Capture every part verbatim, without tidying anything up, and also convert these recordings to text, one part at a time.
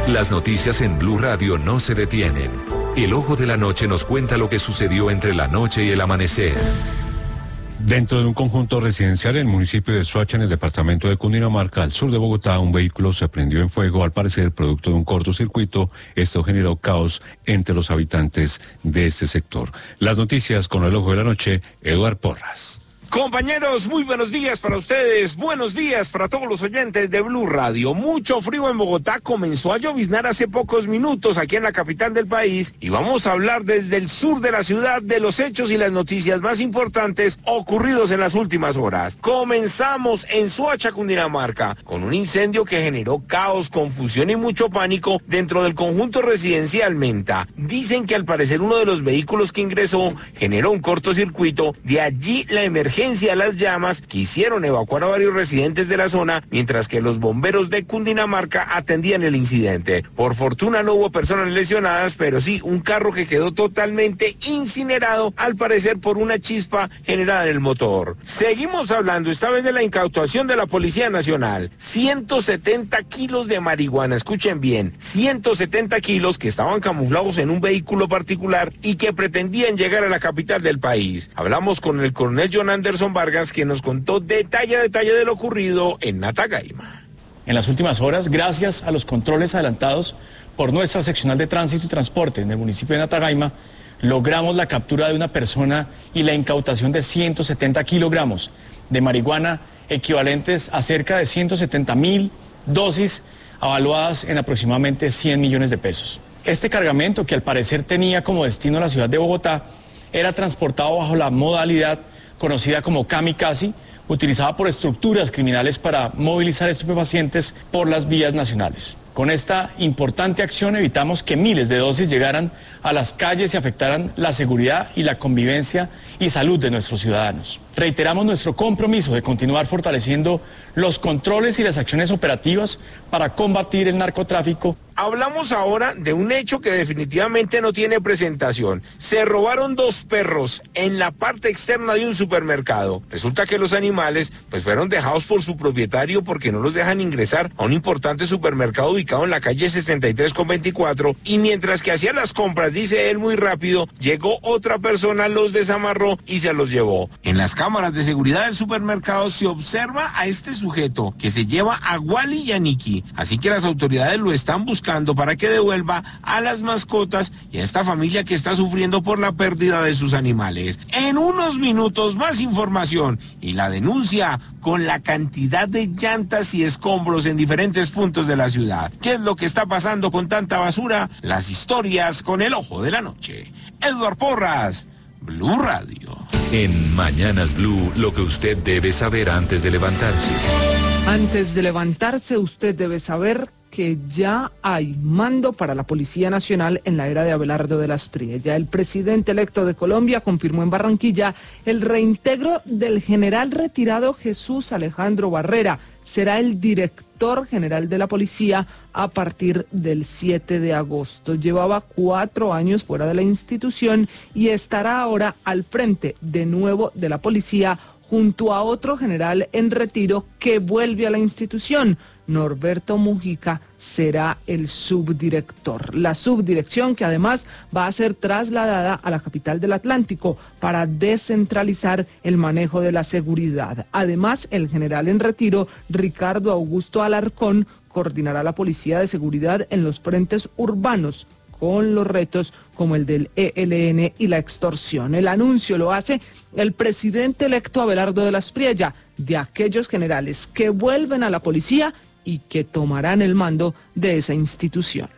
Las noticias en Blue Radio no se detienen. El Ojo de la Noche nos cuenta lo que sucedió entre la noche y el amanecer. Dentro de un conjunto residencial en el municipio de Soacha, en el departamento de Cundinamarca, al sur de Bogotá, un vehículo se prendió en fuego, al parecer producto de un cortocircuito. Esto generó caos entre los habitantes de este sector. Las noticias con el Ojo de la Noche, Eduardo Porras. Compañeros, muy buenos días para ustedes, buenos días para todos los oyentes de Blue Radio. Mucho frío en Bogotá, comenzó a lloviznar hace pocos minutos aquí en la capital del país y vamos a hablar desde el sur de la ciudad de los hechos y las noticias más importantes ocurridos en las últimas horas. Comenzamos en Soacha, Cundinamarca, con un incendio que generó caos, confusión y mucho pánico dentro del conjunto residencial Menta. Dicen que al parecer uno de los vehículos que ingresó generó un cortocircuito, de allí la emergencia a las llamas que hicieron evacuar a varios residentes de la zona, mientras que los bomberos de Cundinamarca atendían el incidente. Por fortuna no hubo personas lesionadas, pero sí un carro que quedó totalmente incinerado, al parecer por una chispa generada en el motor. Seguimos hablando esta vez de la incautación de la Policía Nacional. ciento setenta kilos de marihuana, escuchen bien, ciento setenta kilos que estaban camuflados en un vehículo particular y que pretendían llegar a la capital del país. Hablamos con el coronel John Anderson Vargas, que nos contó detalle a detalle de lo ocurrido en Natagaima. En las últimas horas, gracias a los controles adelantados por nuestra seccional de tránsito y transporte en el municipio de Natagaima, logramos la captura de una persona y la incautación de ciento setenta kilogramos de marihuana, equivalentes a cerca de ciento setenta mil dosis, avaluadas en aproximadamente cien millones de pesos. Este cargamento, que al parecer tenía como destino la ciudad de Bogotá, era transportado bajo la modalidad conocida como kamikaze, utilizada por estructuras criminales para movilizar estupefacientes por las vías nacionales. Con esta importante acción evitamos que miles de dosis llegaran a las calles y afectaran la seguridad y la convivencia y salud de nuestros ciudadanos. Reiteramos nuestro compromiso de continuar fortaleciendo los controles y las acciones operativas para combatir el narcotráfico. Hablamos ahora de un hecho que definitivamente no tiene presentación. Se robaron dos perros en la parte externa de un supermercado. Resulta que los animales pues fueron dejados por su propietario porque no los dejan ingresar a un importante supermercado ubicado en la calle sesenta y tres con veinticuatro, y mientras que hacía las compras, dice él muy rápido, llegó otra persona, los desamarró y se los llevó. En las cámaras de seguridad del supermercado se observa a este sujeto que se lleva a Wally y a Nicky, así que las autoridades lo están buscando para que devuelva a las mascotas y a esta familia que está sufriendo por la pérdida de sus animales. En unos minutos más información y la denuncia con la cantidad de llantas y escombros en diferentes puntos de la ciudad. ¿Qué es lo que está pasando con tanta basura? Las historias con el Ojo de la Noche. Eduardo Porras, Blue Radio. En Mañanas Blue, lo que usted debe saber antes de levantarse. Antes de levantarse, usted debe saber que ya hay mando para la Policía Nacional en la era de Abelardo de las Prie. Ya el presidente electo de Colombia confirmó en Barranquilla el reintegro del general retirado Jesús Alejandro Barrera. Será el director general de la policía a partir del siete de agosto. Llevaba cuatro años fuera de la institución y estará ahora al frente de nuevo de la policía junto a otro general en retiro que vuelve a la institución. Norberto Mujica será el subdirector. La subdirección, que además va a ser trasladada a la capital del Atlántico para descentralizar el manejo de la seguridad. Además, el general en retiro, Ricardo Augusto Alarcón, coordinará la policía de seguridad en los frentes urbanos, con los retos como el del E L N y la extorsión. El anuncio lo hace el presidente electo Abelardo de las Prie, de aquellos generales que vuelven a la policía y que tomarán el mando de esa institución.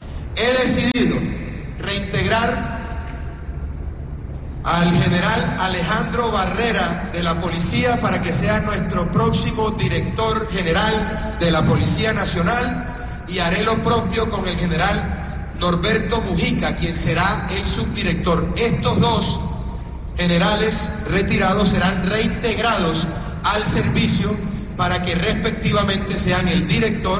He decidido reintegrar al general Alejandro Barrera de la policía para que sea nuestro próximo director general de la Policía Nacional, y haré lo propio con el general Norberto Mujica, quien será el subdirector. Estos dos generales retirados serán reintegrados al servicio para que respectivamente sean el director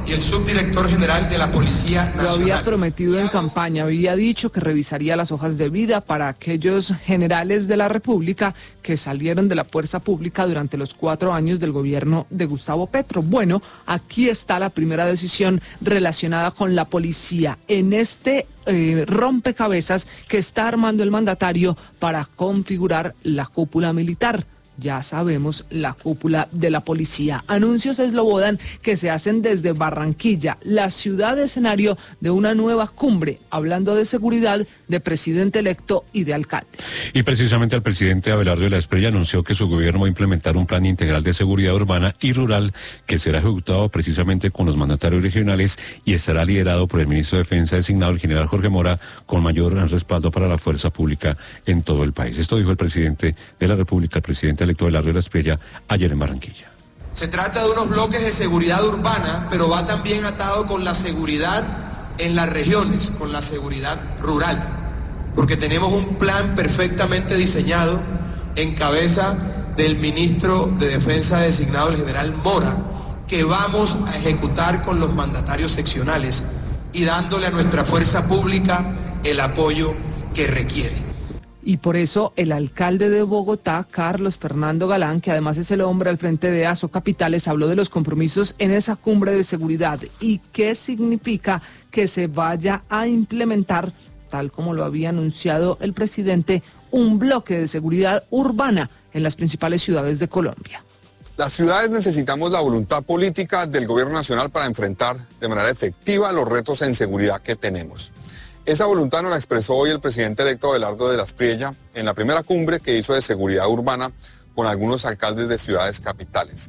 y el subdirector general de la Policía Nacional. Lo había prometido en campaña, había dicho que revisaría las hojas de vida para aquellos generales de la República que salieron de la fuerza pública durante los cuatro años del gobierno de Gustavo Petro. Bueno, aquí está la primera decisión relacionada con la policía en este eh, rompecabezas que está armando el mandatario para configurar la cúpula militar. Ya sabemos, la cúpula de la policía. Anuncios Slobodan que se hacen desde Barranquilla, la ciudad escenario de una nueva cumbre, hablando de seguridad, de presidente electo y de alcaldes. Y precisamente el presidente Abelardo de la Espriella anunció que su gobierno va a implementar un plan integral de seguridad urbana y rural que será ejecutado precisamente con los mandatarios regionales y estará liderado por el ministro de Defensa designado, el general Jorge Mora, con mayor respaldo para la fuerza pública en todo el país. Esto dijo el presidente de la República, el presidente electo Abelardo de la Espriella, ayer en Barranquilla. Se trata de unos bloques de seguridad urbana, pero va también atado con la seguridad en las regiones, con la seguridad rural, porque tenemos un plan perfectamente diseñado en cabeza del ministro de Defensa designado, el general Mora, que vamos a ejecutar con los mandatarios seccionales y dándole a nuestra fuerza pública el apoyo que requiere. Y por eso el alcalde de Bogotá, Carlos Fernando Galán, que además es el hombre al frente de ASO Capitales, habló de los compromisos en esa cumbre de seguridad y qué significa que se vaya a implementar, tal como lo había anunciado el presidente, un bloque de seguridad urbana en las principales ciudades de Colombia. Las ciudades necesitamos la voluntad política del gobierno nacional para enfrentar de manera efectiva los retos en seguridad que tenemos. Esa voluntad nos la expresó hoy el presidente electo Abelardo de la Espriella en la primera cumbre que hizo de seguridad urbana con algunos alcaldes de ciudades capitales.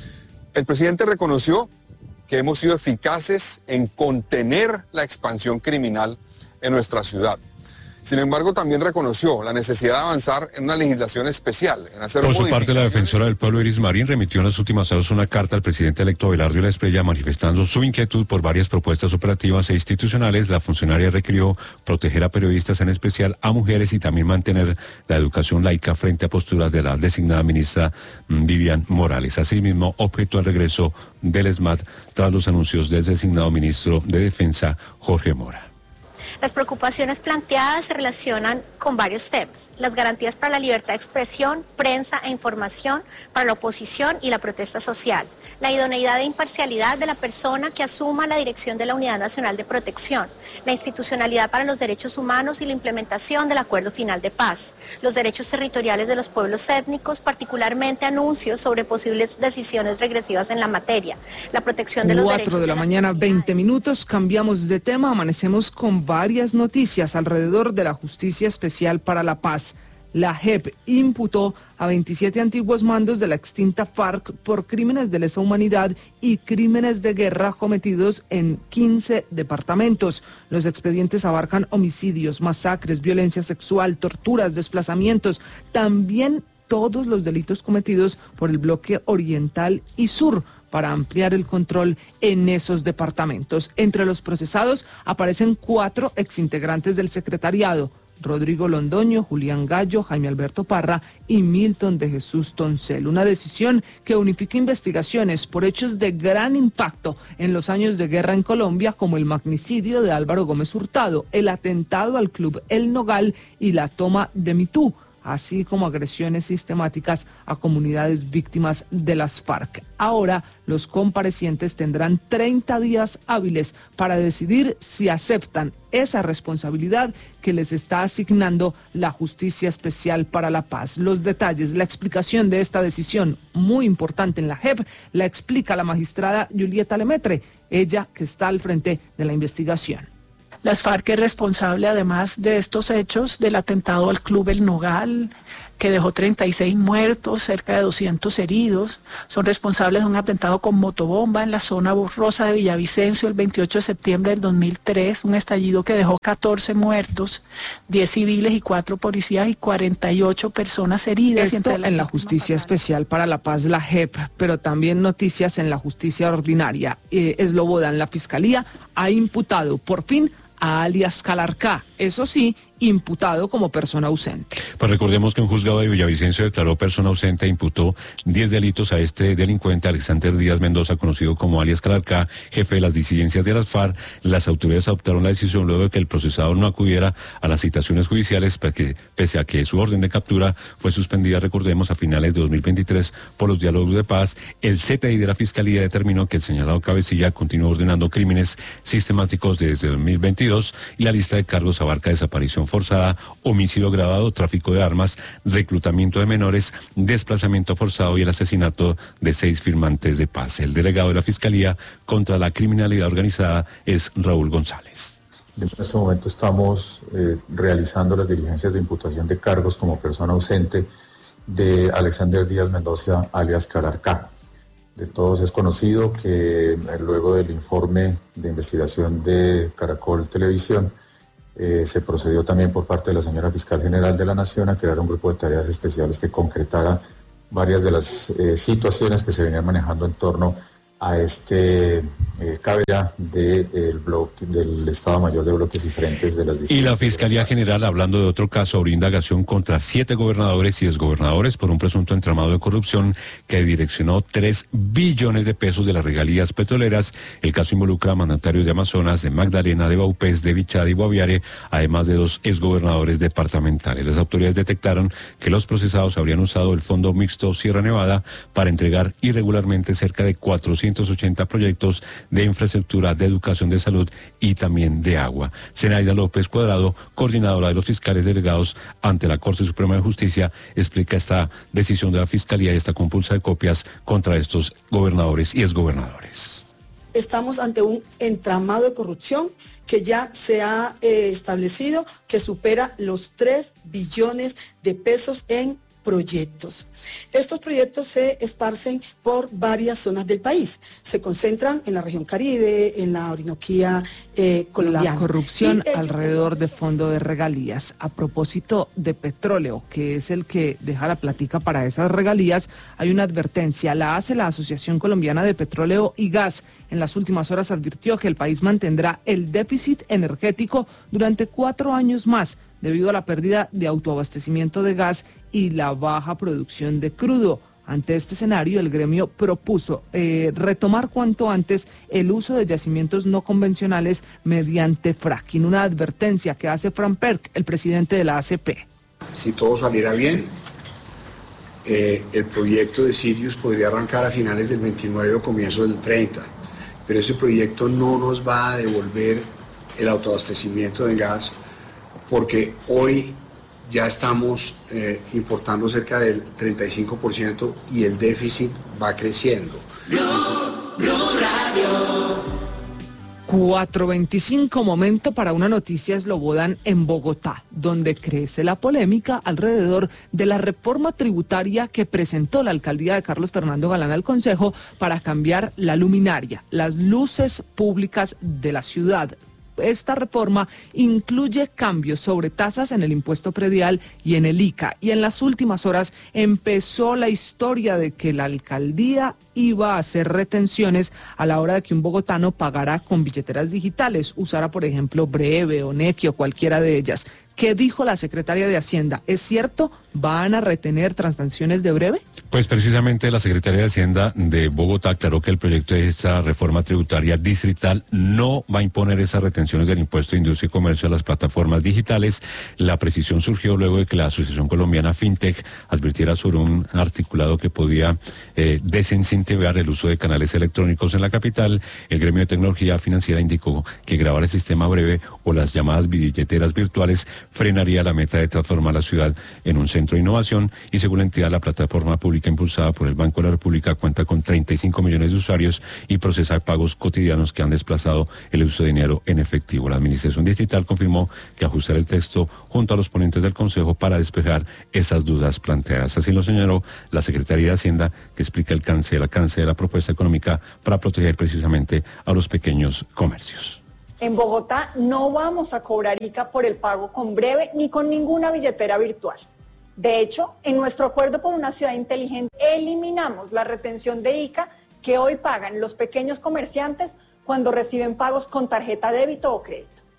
El presidente reconoció que hemos sido eficaces en contener la expansión criminal en nuestra ciudad. Sin embargo, también reconoció la necesidad de avanzar en una legislación especial, en hacer Por su parte, la defensora del pueblo Iris Marín remitió en las últimas horas una carta al presidente electo Abelardo de la Espriella manifestando su inquietud por varias propuestas operativas e institucionales. La funcionaria requirió proteger a periodistas, en especial a mujeres, y también mantener la educación laica frente a posturas de la designada ministra Vivian Morales. Asimismo, objetó el regreso del ESMAD tras los anuncios del designado ministro de Defensa, Jorge Mora. Las preocupaciones planteadas se relacionan con varios temas: las garantías para la libertad de expresión, prensa e información para la oposición y la protesta social, la idoneidad e imparcialidad de la persona que asuma la dirección de la Unidad Nacional de Protección, la institucionalidad para los derechos humanos y la implementación del Acuerdo Final de Paz, los derechos territoriales de los pueblos étnicos, particularmente anuncios sobre posibles decisiones regresivas en la materia, la protección de los derechos. Cuatro de la mañana, veinte minutos, cambiamos de tema, amanecemos con varias noticias alrededor de la Justicia Especial para la Paz. La J E P imputó a veintisiete antiguos mandos de la extinta FARC por crímenes de lesa humanidad y crímenes de guerra cometidos en quince departamentos. Los expedientes abarcan homicidios, masacres, violencia sexual, torturas, desplazamientos, también todos los delitos cometidos por el bloque oriental y sur, para ampliar el control en esos departamentos. Entre los procesados aparecen cuatro exintegrantes del secretariado: Rodrigo Londoño, Julián Gallo, Jaime Alberto Parra y Milton de Jesús Toncel. Una decisión que unifica investigaciones por hechos de gran impacto en los años de guerra en Colombia, como el magnicidio de Álvaro Gómez Hurtado, el atentado al Club El Nogal y la toma de Mitú, así como agresiones sistemáticas a comunidades víctimas de las FARC. Ahora, los comparecientes tendrán treinta días hábiles para decidir si aceptan esa responsabilidad que les está asignando la Justicia Especial para la Paz. Los detalles, la explicación de esta decisión muy importante en la J E P, la explica la magistrada Julieta Lemaitre, ella que está al frente de la investigación. Las FARC es responsable, además de estos hechos, del atentado al Club El Nogal, que dejó treinta y seis muertos, cerca de doscientos heridos. Son responsables de un atentado con motobomba en la zona borrosa de Villavicencio el veintiocho de septiembre del dos mil tres, un estallido que dejó catorce muertos, diez civiles y cuatro policías y cuarenta y ocho personas heridas. Esto en la Justicia Especial para la Paz, la J E P, pero también noticias en la Justicia Ordinaria. Eh, Slobodan, la Fiscalía ha imputado por fin a alias Calarcá, eso sí, imputado como persona ausente. Pues recordemos que un juzgado de Villavicencio declaró persona ausente e imputó diez delitos a este delincuente Alexander Díaz Mendoza, conocido como alias Calarcá, jefe de las disidencias de las FARC. Las autoridades adoptaron la decisión luego de que el procesado no acudiera a las citaciones judiciales, porque, pese a que su orden de captura fue suspendida, recordemos, a finales de dos mil veintitrés por los diálogos de paz. El C T I de la Fiscalía determinó que el señalado cabecilla continuó ordenando crímenes sistemáticos desde dos mil veintidós y la lista de cargos abarca desaparición forzada, homicidio agravado, tráfico de armas, reclutamiento de menores, desplazamiento forzado y el asesinato de seis firmantes de paz. El delegado de la Fiscalía contra la Criminalidad Organizada es Raúl González. En este momento estamos eh, realizando las diligencias de imputación de cargos como persona ausente de Alexander Díaz Mendoza, alias Calarcá. De todos es conocido que eh, luego del informe de investigación de Caracol Televisión, Eh, se procedió también por parte de la señora Fiscal General de la Nación a crear un grupo de tareas especiales que concretara varias de las eh, situaciones que se venían manejando en torno a este eh, cabeza del de, bloque del Estado Mayor de Bloques Diferentes de las Y la Fiscalía General, hablando de otro caso, abrió indagación contra siete gobernadores y exgobernadores por un presunto entramado de corrupción que direccionó tres billones de pesos de las regalías petroleras. El caso involucra a mandatarios de Amazonas, de Magdalena, de Baupés, de Bichada y Guaviare, además de dos exgobernadores departamentales. Las autoridades detectaron que los procesados habrían usado el Fondo Mixto Sierra Nevada para entregar irregularmente cerca de cuatrocientos ochenta proyectos de infraestructura, de educación, de salud y también de agua. Zenaida López Cuadrado, coordinadora de los fiscales delegados ante la Corte Suprema de Justicia, explica esta decisión de la Fiscalía y esta compulsa de copias contra estos gobernadores y exgobernadores. Estamos ante un entramado de corrupción que ya se ha eh, establecido que supera los tres billones de pesos en proyectos. Estos proyectos se esparcen por varias zonas del país. Se concentran en la región Caribe, en la Orinoquía eh, colombiana. La corrupción ello... alrededor de fondo de regalías. A propósito de petróleo, que es el que deja la plática para esas regalías, hay una advertencia. La hace la Asociación Colombiana de Petróleo y Gas. En las últimas horas advirtió que el país mantendrá el déficit energético durante cuatro años más, debido a la pérdida de autoabastecimiento de gas y la baja producción de crudo. Ante este escenario, el gremio propuso eh, retomar cuanto antes el uso de yacimientos no convencionales mediante fracking, una advertencia que hace Fran Perk, el presidente de la A C P. Si todo saliera bien, eh, el proyecto de Sirius podría arrancar a finales del veintinueve o comienzos del treinta, pero ese proyecto no nos va a devolver el autoabastecimiento de gas, porque hoy ya estamos eh, importando cerca del treinta y cinco por ciento y el déficit va creciendo. Blue, Blue Radio. cuatro veinticinco, momento para una noticia Slobodan en Bogotá, donde crece la polémica alrededor de la reforma tributaria que presentó la alcaldía de Carlos Fernando Galán al Consejo para cambiar la luminaria, las luces públicas de la ciudad. Esta reforma incluye cambios sobre tasas en el impuesto predial y en el I C A. Y en las últimas horas empezó la historia de que la alcaldía iba a hacer retenciones a la hora de que un bogotano pagara con billeteras digitales, usara por ejemplo Breve o Nequi o cualquiera de ellas. ¿Qué dijo la secretaria de Hacienda? ¿Es cierto? ¿Van a retener transacciones de Breve? Pues precisamente la Secretaría de Hacienda de Bogotá aclaró que el proyecto de esta reforma tributaria distrital no va a imponer esas retenciones del impuesto de industria y comercio a las plataformas digitales. La precisión surgió luego de que la Asociación Colombiana FinTech advirtiera sobre un articulado que podía eh, desincentivar el uso de canales electrónicos en la capital. El gremio de tecnología financiera indicó que grabar el sistema Breve o las llamadas billeteras virtuales frenaría la meta de transformar la ciudad en un centro de innovación y, según la entidad, la plataforma pública impulsada por el Banco de la República cuenta con treinta y cinco millones de usuarios y procesa pagos cotidianos que han desplazado el uso de dinero en efectivo. La administración distrital confirmó que ajustará el texto junto a los ponentes del Consejo para despejar esas dudas planteadas. Así lo señaló la Secretaría de Hacienda, que explica el alcance, el alcance de la propuesta económica para proteger precisamente a los pequeños comercios. En Bogotá no vamos a cobrar I C A por el pago con Breve ni con ninguna billetera virtual. De hecho, en nuestro acuerdo por una ciudad inteligente eliminamos la retención de I C A que hoy pagan los pequeños comerciantes cuando reciben pagos con tarjeta débito o crédito.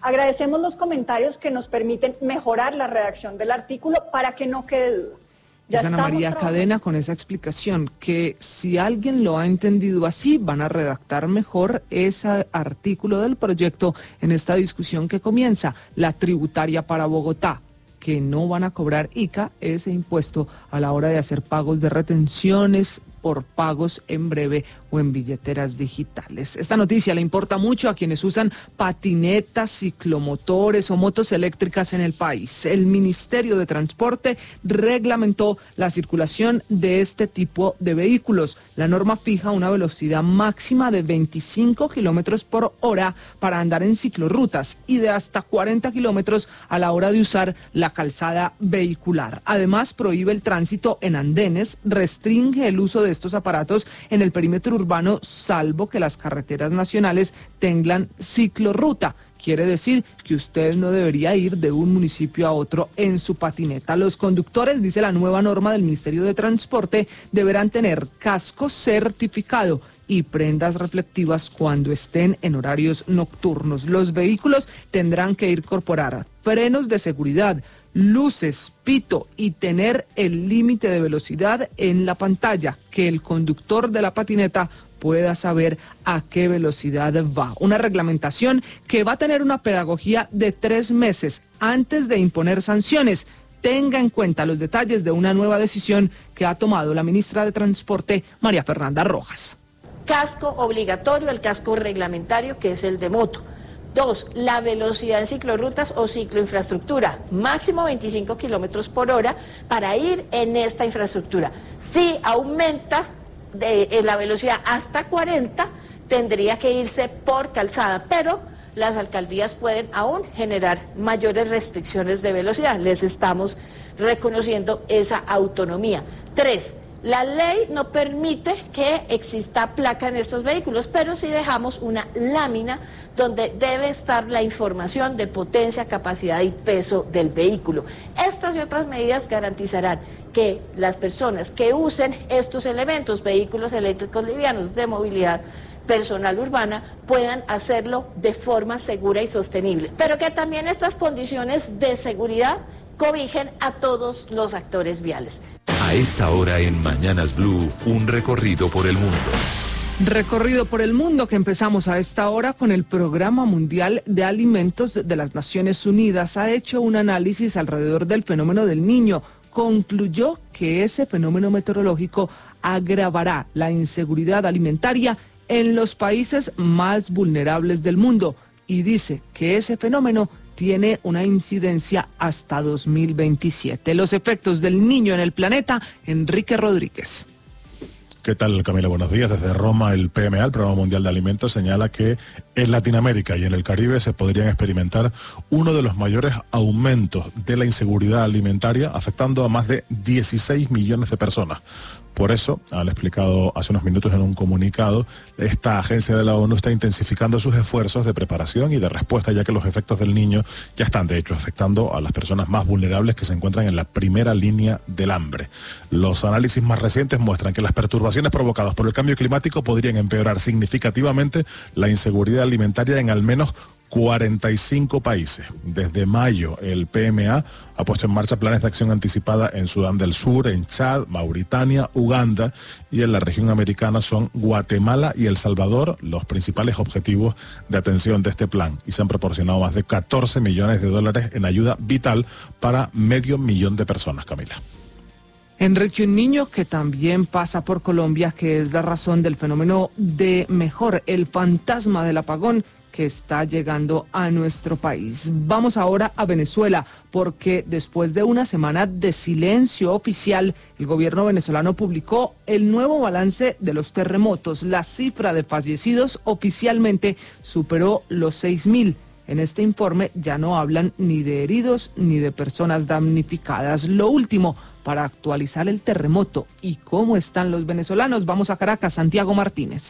Agradecemos los comentarios que nos permiten mejorar la redacción del artículo para que no quede duda. Es Ana María Cadena con esa explicación, que si alguien lo ha entendido así, van a redactar mejor ese artículo del proyecto en esta discusión que comienza, la tributaria para Bogotá, que no van a cobrar I C A, ese impuesto, a la hora de hacer pagos de retenciones por pagos en breve o en billeteras digitales. Esta noticia le importa mucho a quienes usan patinetas, ciclomotores o motos eléctricas en el país. El Ministerio de Transporte reglamentó la circulación de este tipo de vehículos. La norma fija una velocidad máxima de veinticinco kilómetros por hora para andar en ciclorrutas y de hasta cuarenta kilómetros a la hora de usar la calzada vehicular. Además, prohíbe el tránsito en andenes, restringe el uso de estos aparatos en el perímetro urbano, salvo que las carreteras nacionales tengan ciclorruta. Quiere decir que usted no debería ir de un municipio a otro en su patineta. Los conductores, dice la nueva norma del Ministerio de Transporte, deberán tener casco certificado y prendas reflectivas cuando estén en horarios nocturnos. Los vehículos tendrán que incorporar frenos de seguridad, luces, pito y tener el límite de velocidad en la pantalla, que el conductor de la patineta pueda saber a qué velocidad va. Una reglamentación que va a tener una pedagogía de tres meses antes de imponer sanciones. Tenga en cuenta los detalles de una nueva decisión que ha tomado la ministra de Transporte, María Fernanda Rojas. Casco obligatorio, el casco reglamentario, que es el de moto. Dos, la velocidad en ciclorrutas o cicloinfraestructura, máximo veinticinco kilómetros por hora para ir en esta infraestructura. Si aumenta de, de la velocidad hasta cuarenta, tendría que irse por calzada, pero las alcaldías pueden aún generar mayores restricciones de velocidad. Les estamos reconociendo esa autonomía. Tres, la ley no permite que exista placa en estos vehículos, pero sí dejamos una lámina donde debe estar la información de potencia, capacidad y peso del vehículo. Estas y otras medidas garantizarán que las personas que usen estos elementos, vehículos eléctricos livianos de movilidad personal urbana, puedan hacerlo de forma segura y sostenible, pero que también estas condiciones de seguridad cobijen a todos los actores viales. A esta hora en Mañanas Blue, un recorrido por el mundo. Recorrido por el mundo que empezamos a esta hora con el Programa Mundial de Alimentos de las Naciones Unidas. Ha hecho un análisis alrededor del fenómeno del Niño. Concluyó que ese fenómeno meteorológico agravará la inseguridad alimentaria en los países más vulnerables del mundo y dice que ese fenómeno tiene una incidencia hasta dos mil veintisiete. Los efectos del Niño en el planeta, Enrique Rodríguez. ¿Qué tal, Camila? Buenos días. Desde Roma, el P M A, el Programa Mundial de Alimentos, señala que en Latinoamérica y en el Caribe se podrían experimentar uno de los mayores aumentos de la inseguridad alimentaria, afectando a más de dieciséis millones de personas. Por eso, han explicado hace unos minutos en un comunicado, esta agencia de la ONU está intensificando sus esfuerzos de preparación y de respuesta, ya que los efectos del Niño ya están, de hecho, afectando a las personas más vulnerables que se encuentran en la primera línea del hambre. Los análisis más recientes muestran que las perturbaciones provocadas por el cambio climático podrían empeorar significativamente la inseguridad alimentaria en al menos cuarenta y cinco países. Desde mayo, el P M A ha puesto en marcha planes de acción anticipada en Sudán del Sur, en Chad, Mauritania, Uganda y en la región americana son Guatemala y El Salvador los principales objetivos de atención de este plan. Y se han proporcionado más de catorce millones de dólares en ayuda vital para medio millón de personas, Camila. Enrique, un niño que también pasa por Colombia, que es la razón del fenómeno de mejor, el fantasma del apagón, que está llegando a nuestro país. Vamos ahora a Venezuela, porque después de una semana de silencio oficial, el gobierno venezolano publicó el nuevo balance de los terremotos. La cifra de fallecidos oficialmente superó los seis mil. En este informe ya no hablan ni de heridos ni de personas damnificadas. Lo último, para actualizar el terremoto y cómo están los venezolanos, vamos a Caracas, Santiago Martínez.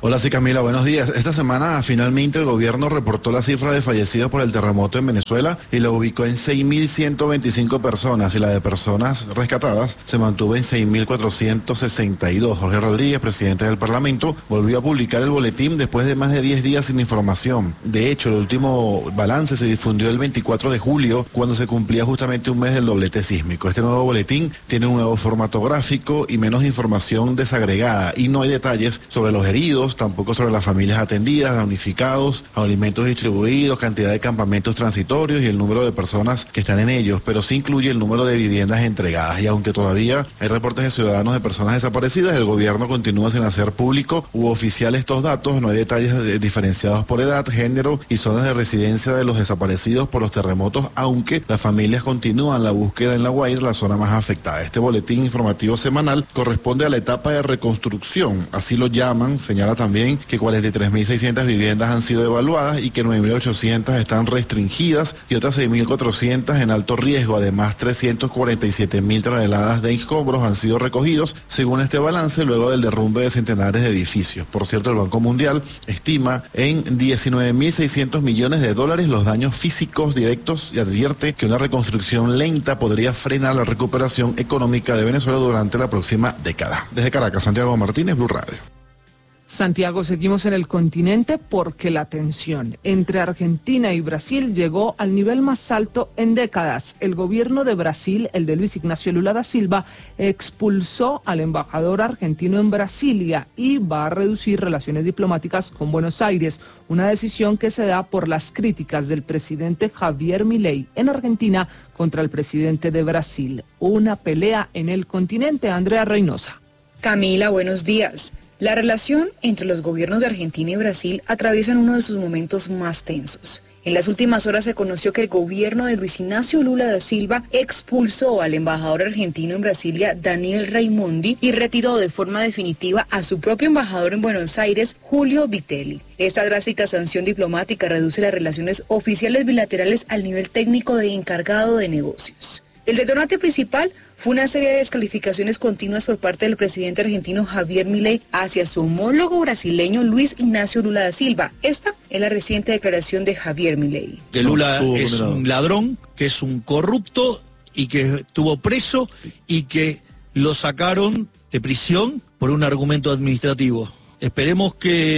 Hola, sí, Camila, buenos días. Esta semana finalmente el gobierno reportó la cifra de fallecidos por el terremoto en Venezuela y lo ubicó en seis mil ciento veinticinco personas y la de personas rescatadas se mantuvo en seis mil cuatrocientos sesenta y dos. Jorge Rodríguez, presidente del Parlamento, volvió a publicar el boletín después de más de diez días sin información. De hecho, el último balance se difundió el veinticuatro de julio, cuando se cumplía justamente un mes del doblete sísmico. Este nuevo boletín tiene un nuevo formato gráfico y menos información desagregada y no hay detalles sobre los heridos, tampoco sobre las familias atendidas, damnificados, alimentos distribuidos, cantidad de campamentos transitorios y el número de personas que están en ellos, pero sí incluye el número de viviendas entregadas. Y aunque todavía hay reportes de ciudadanos de personas desaparecidas, el gobierno continúa sin hacer público u oficial estos datos. No hay detalles diferenciados por edad, género y zonas de residencia de los desaparecidos por los terremotos, aunque las familias continúan la búsqueda en La Guaira, la zona más afectada. Este boletín informativo semanal corresponde a la etapa de reconstrucción, así lo llaman. Señala también que cuarenta y tres mil seiscientas viviendas han sido evaluadas y que nueve mil ochocientas están restringidas y otras seis mil cuatrocientas en alto riesgo. Además, trescientas cuarenta y siete mil toneladas de escombros han sido recogidos, según este balance, luego del derrumbe de centenares de edificios. Por cierto, el Banco Mundial estima en diecinueve mil seiscientos millones de dólares los daños físicos directos y advierte que una reconstrucción lenta podría frenar la recuperación económica de Venezuela durante la próxima década. Desde Caracas, Santiago Martínez, Blue Radio. Santiago, seguimos en el continente porque la tensión entre Argentina y Brasil llegó al nivel más alto en décadas. El gobierno de Brasil, el de Luis Ignacio Lula da Silva, expulsó al embajador argentino en Brasilia y va a reducir relaciones diplomáticas con Buenos Aires, una decisión que se da por las críticas del presidente Javier Milei en Argentina contra el presidente de Brasil. Una pelea en el continente. Andrea Reynosa. Camila, buenos días. La relación entre los gobiernos de Argentina y Brasil atraviesa uno de sus momentos más tensos. En las últimas horas se conoció que el gobierno de Luis Ignacio Lula da Silva expulsó al embajador argentino en Brasilia, Daniel Raimondi, y retiró de forma definitiva a su propio embajador en Buenos Aires, Julio Vitelli. Esta drástica sanción diplomática reduce las relaciones oficiales bilaterales al nivel técnico de encargado de negocios. El detonante principal fue una serie de descalificaciones continuas por parte del presidente argentino Javier Milei hacia su homólogo brasileño Luis Ignacio Lula da Silva. Esta es la reciente declaración de Javier Milei. Que Lula es un ladrón, que es un corrupto y que estuvo preso y que lo sacaron de prisión por un argumento administrativo. Esperemos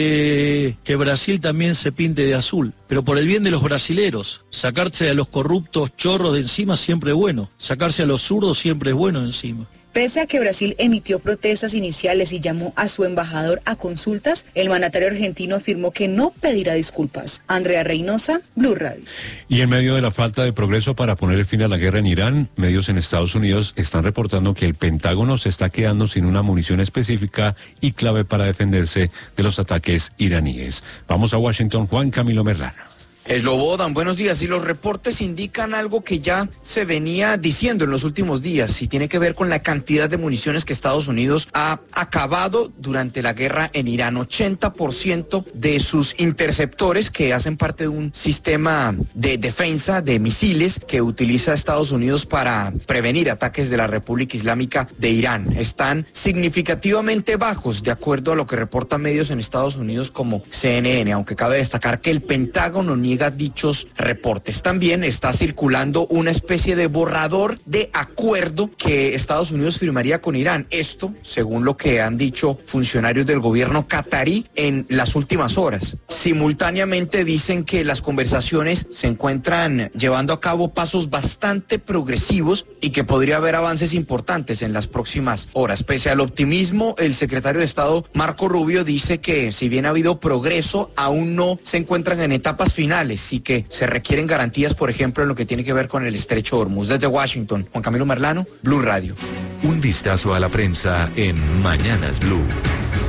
que, que Brasil también se pinte de azul, pero por el bien de los brasileros. Sacarse a los corruptos chorros de encima siempre es bueno, sacarse a los zurdos siempre es bueno encima. Pese a que Brasil emitió protestas iniciales y llamó a su embajador a consultas, el mandatario argentino afirmó que no pedirá disculpas. Andrea Reynosa, Blue Radio. Y en medio de la falta de progreso para poner fin a la guerra en Irán, medios en Estados Unidos están reportando que el Pentágono se está quedando sin una munición específica y clave para defenderse de los ataques iraníes. Vamos a Washington, Juan Camilo Merlano. Eslobodan, buenos días. Y los reportes indican algo que ya se venía diciendo en los últimos días y tiene que ver con la cantidad de municiones que Estados Unidos ha acabado durante la guerra en Irán. ochenta por ciento de sus interceptores, que hacen parte de un sistema de defensa de misiles que utiliza Estados Unidos para prevenir ataques de la República Islámica de Irán, están significativamente bajos, de acuerdo a lo que reportan medios en Estados Unidos como C N N, aunque cabe destacar que el Pentágono niega dichos reportes. También está circulando una especie de borrador de acuerdo que Estados Unidos firmaría con Irán. Esto, según lo que han dicho funcionarios del gobierno catarí en las últimas horas. Simultáneamente dicen que las conversaciones se encuentran llevando a cabo pasos bastante progresivos y que podría haber avances importantes en las próximas horas. Pese al optimismo, el secretario de Estado Marco Rubio dice que si bien ha habido progreso, aún no se encuentran en etapas finales y que se requieren garantías, por ejemplo, en lo que tiene que ver con el estrecho de Hormuz. Desde Washington, Juan Camilo Merlano, Blue Radio. Un vistazo a la prensa en Mañanas Blue.